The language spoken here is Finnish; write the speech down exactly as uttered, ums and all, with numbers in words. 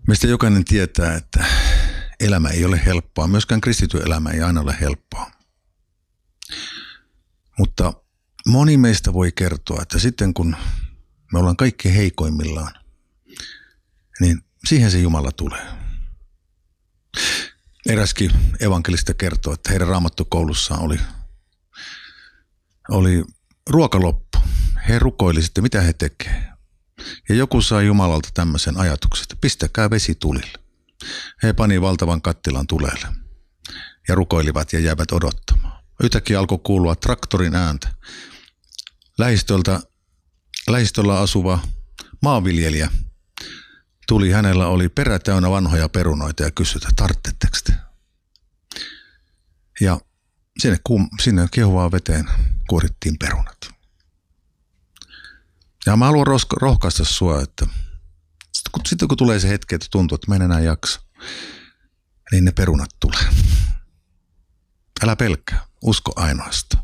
Meistä jokainen tietää, että elämä ei ole helppoa. Myöskään kristityn elämä ei aina ole helppoa. Mutta moni meistä voi kertoa, että sitten kun me ollaan kaikki heikoimmillaan, niin siihen se Jumala tulee. Eräskin evankelista kertoo, että heidän raamattukoulussaan oli, oli ruokaloppu. He rukoili sitten, mitä he tekevät. Ja joku sai Jumalalta tämmöisen ajatuksen, että pistäkää vesi tulille. He pani valtavan kattilan tulelle ja rukoilivat ja jäivät odottamaan. Yhtäkkiä alkoi kuulua traktorin ääntä. Lähistöltä, lähistöllä asuva maanviljelijä tuli, hänellä oli perä täynnä vanhoja perunoita ja kysyi, että tarvitsetteko te? Ja sinne, sinne kiehuvaan veteen kuorittiin perunat. Ja mä haluan rohkaista sua, että sitten kun tulee se hetki, että tuntuu, että mä en enää jaksa, niin ne perunat tulee. Älä pelkää, usko ainoastaan.